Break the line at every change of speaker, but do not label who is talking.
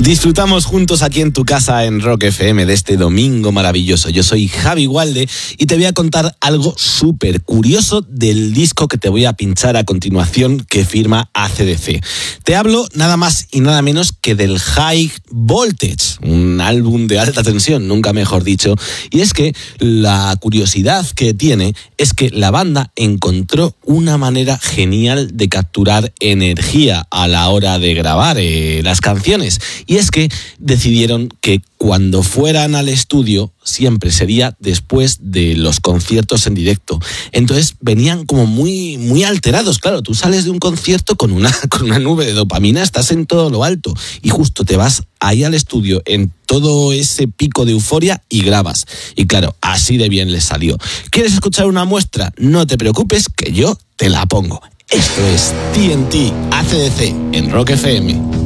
Disfrutamos juntos aquí en tu casa en Rock FM de este domingo maravilloso. Yo soy Javi Gualde y te voy a contar algo súper curioso del disco que te voy a pinchar a continuación que firma AC/DC. Te hablo nada más y nada menos que del High Voltage, un álbum de alta tensión, nunca mejor dicho. Y es que la curiosidad que tiene es que la banda encontró una manera genial de capturar energía a la hora de grabar las canciones. Y es que decidieron que cuando fueran al estudio siempre sería después de los conciertos en directo. Entonces venían como muy alterados. Claro, tú sales de un concierto con una nube de dopamina, estás en todo lo alto y justo te vas ahí al estudio en todo ese pico de euforia y grabas. Y claro, así de bien les salió. ¿Quieres escuchar una muestra? No te preocupes que yo te la pongo. Esto es TNT AC/DC en Rock FM.